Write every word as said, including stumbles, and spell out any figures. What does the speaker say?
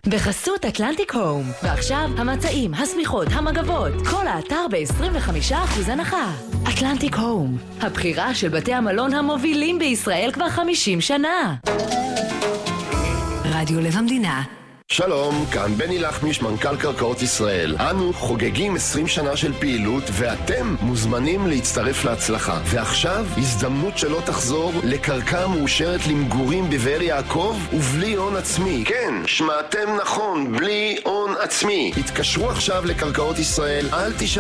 בחסות אטלנטיק הום. ועכשיו המצעים, הסמיכות, המגבות, כל האתר ב-עשרים וחמישה אחוז הנחה. אטלנטיק הום, הבחירה של בתי המלון המובילים בישראל כבר חמישים שנה. רדיו לב המדינה. שלום, כאן בני לחמיש, מנכ"ל קרקעות ישראל. אנו חוגגים עשרים שנה של פעילות, ואתם מוזמנים להצטרף להצלחה. ועכשיו, הזדמנות שלא תחזור לקרקע מאושרת למגורים בבאר יעקב ובלי הון עצמי. כן, שמעתם נכון, בלי הון עצמי. התקשרו עכשיו לקרקעות ישראל, אל תשאל